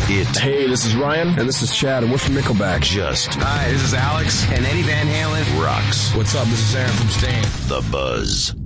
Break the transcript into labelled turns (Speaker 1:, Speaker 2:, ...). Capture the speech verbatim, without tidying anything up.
Speaker 1: it.
Speaker 2: Hey, this is Ryan, and this is Chad, and we're from Nickelback.
Speaker 1: Just
Speaker 3: Hi, this is Alex.
Speaker 1: and Eddie Van Halen
Speaker 3: Rocks.
Speaker 4: What's up? This is Aaron from Stain.
Speaker 1: the buzz.